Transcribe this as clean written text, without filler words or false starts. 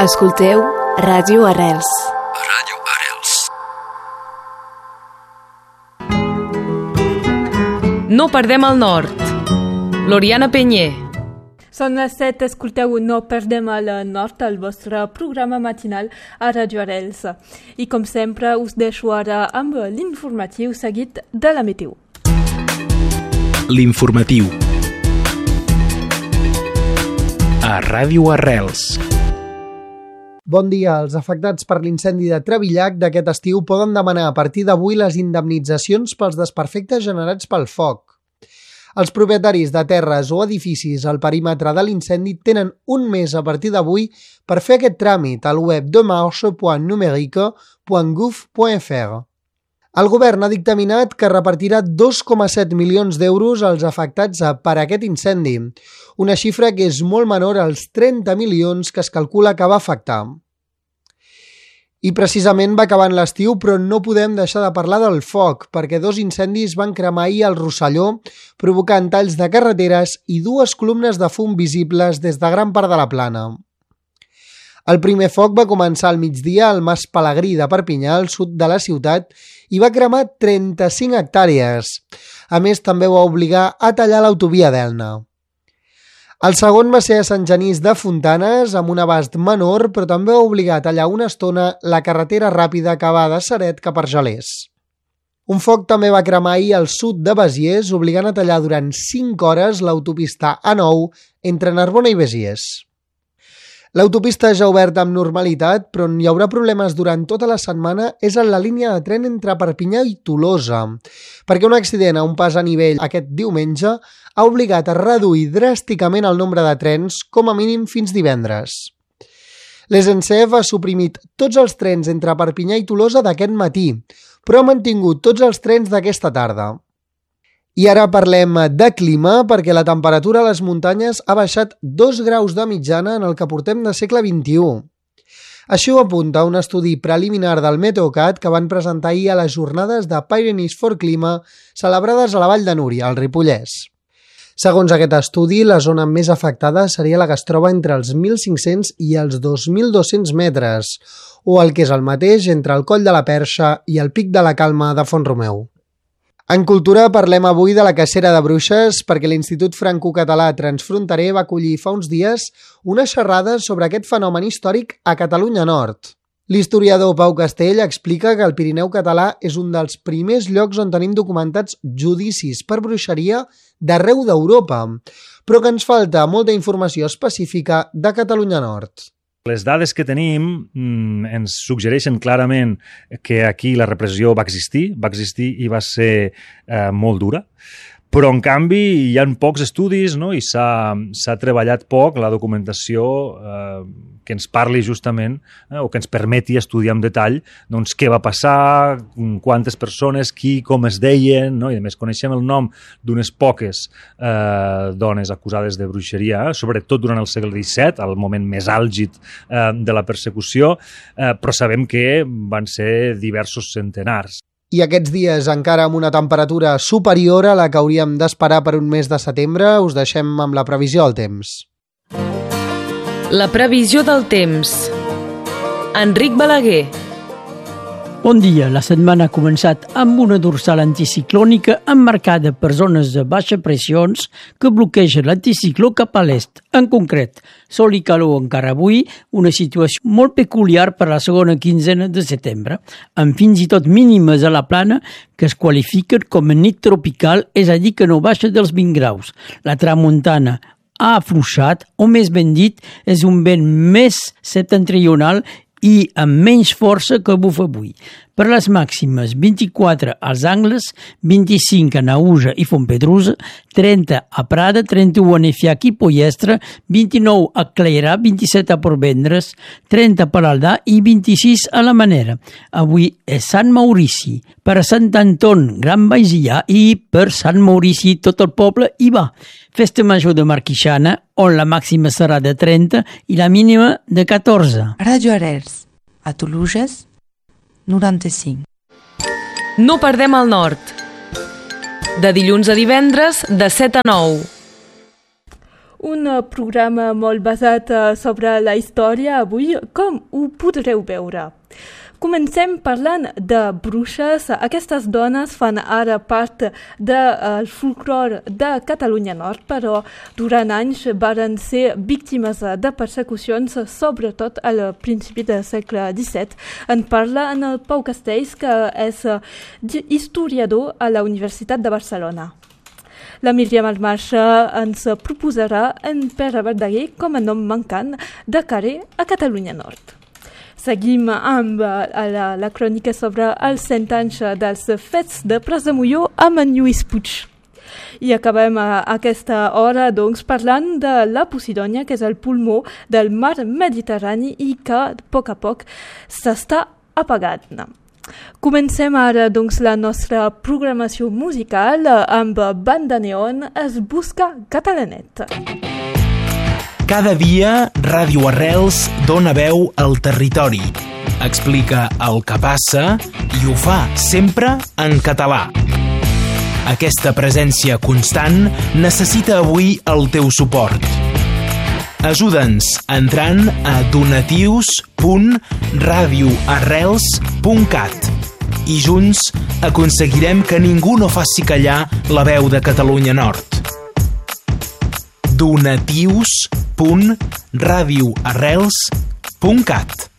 Escolteu Ràdio Arrels. Ràdio Arrels. No perdem el nord. L'Oriana Penyer. Són les 7, escolteu No perdem el nord, el vostre programa matinal a Ràdio Arrels. I com sempre us deixo ara amb l'informatiu seguit de la meteo. L'informatiu a Ràdio Arrels. Bon dia. Els afectats per l'incendi de Trevillac d'aquest estiu poden demanar a partir d'avui les indemnitzacions pels desperfectes generats pel foc. Els propietaris de terres o edificis al perímetre de l'incendi tenen un mes a partir d'avui per fer aquest tràmit al web demarche.numerique.gouv.fr. El govern ha dictaminat que repartirà 2,7 milions d'euros als afectats per aquest incendi, una xifra que és molt menor als 30 milions que es calcula que va afectar. I precisament va acabant l'estiu, però no podem deixar de parlar del foc, perquè 2 incendis van cremar ahir al Rosselló, provocant talls de carreteres i 2 columnes de fum visibles des de gran part de la plana. El primer foc va començar al migdia al Mas Pelegrí de Perpinyà, al sud de la ciutat, i va cremar 35 hectàrees. A més, també va obligar a tallar l'autovia d'Elna. El segon va ser a Sant Genís de Fontanes, amb un abast menor, però també va obligar a tallar una estona la carretera ràpida que va de Ceret cap a Argelers. Un foc també va cremar ahir al sud de Besiers, obligant a tallar durant 5 hores l'autopista A9 entre Narbona i Besiers. L'autopista ja oberta amb normalitat, però on hi haurà problemes durant tota la setmana és en la línia de tren entre Perpinyà i Tolosa, perquè un accident a un pas a nivell aquest diumenge ha obligat a reduir dràsticament el nombre de trens, com a mínim fins divendres. L'SNCF ha suprimit tots els trens entre Perpinyà i Tolosa d'aquest matí, però ha mantingut tots els trens d'aquesta tarda. I ara parlem de clima, perquè la temperatura a les muntanyes ha baixat 2 graus de mitjana en el que portem de segle XXI. Així ho apunta un estudi preliminar del Meteocat que van presentar ahir a les jornades de Pyrenees for Clima celebrades a la Vall de Núria, al Ripollès. Segons aquest estudi, la zona més afectada seria la que es troba entre els 1.500 i els 2.200 metres, o el que és el mateix entre el Coll de la Perxa i el Pic de la Calma de Font-romeu. En cultura parlem avui de la cacera de bruixes perquè l'Institut Franco-Català Transfronterer va acollir fa uns dies una xerrada sobre aquest fenomen històric a Catalunya Nord. L'historiador Pau Castell explica que el Pirineu català és un dels primers llocs on tenim documentats judicis per bruixeria d'arreu d'Europa, però que ens falta molta informació específica de Catalunya Nord. Les dades que tenim ens suggereixen clarament que aquí la repressió va existir i va ser molt dura, però en canvi hi ha pocs estudis, no? I s'ha treballat poc la documentació que ens parli justament o que ens permeti estudiar en detall doncs, què va passar, quantes persones, qui, com es deien, no? I a més coneixem el nom d'unes poques dones acusades de bruixeria, sobretot durant el segle XVII, el moment més àlgid de la persecució, però sabem que van ser diversos centenars. I aquests dies, encara amb una temperatura superior a la que hauríem d'esperar per un mes de setembre, us deixem amb la previsió del temps. La previsió del temps. Enric Balaguer. Bon dia. La setmana ha començat amb una dorsal anticiclònica emmarcada per zones de baixa pressions que bloquegen l'anticicló cap a l'est. En concret, sol i calor encara avui, una situació molt peculiar per a la segona quinzena de setembre, amb fins i tot mínimes a la plana que es qualifiquen com a nit tropical, és a dir, que no baixa dels 20 graus. La tramuntana ha afluixat, o més ben dit, és un vent més septentrional i amb menys força que bufa avui. Per les màximes, 24 als Angles, 25 a Naüja i Fontpedrusa, 30 a Prada, 31 a Nefiac i Pollestre, 29 a Clairà, 27 a Portvendres, 30 a Palaldà i 26 a la Manera. Avui és Sant Maurici. Per a Sant Anton, Gran Baixillà, i per Sant Maurici tot el poble hi va. Festa Major de Marquixana, on la màxima serà de 30 i la mínima de 14. Ràdio Arrels, a Toluges, 95. No perdem el nord. De dilluns a divendres, de 7 a 9. Un programa molt basat sobre la història avui, com ho podreu veure. Comencem parlant de bruixes. Aquestes dones fan ara part del folklore de Catalunya Nord, però durant anys varen ser víctimes de persecucions, sobretot al principi del segle XVII. En parla en el Pau Castells, que és historiador a la Universitat de Barcelona. La Míriam Almarcha ens proposarà en Pere Verdaguer com a nom mancant de cara a Catalunya Nord. Seguim amb la crònica sobre els 100 anys dels fets de Pras de Molló amb en Lluís Puig. I acabem a aquesta hora doncs, parlant de la Posidònia, que és el pulmó del mar Mediterrani i que a poc s'està apagant. Comencem ara doncs, la nostra programació musical amb Banda Neon, Es busca catalanet. Cada dia, Ràdio Arrels dona veu al territori. Explica el que passa i ho fa sempre en català. Aquesta presència constant necessita avui el teu suport. Ajuda'ns entrant a donatius.radioarrels.cat i junts aconseguirem que ningú no faci callar la veu de Catalunya Nord. donatius.radioarrels.cat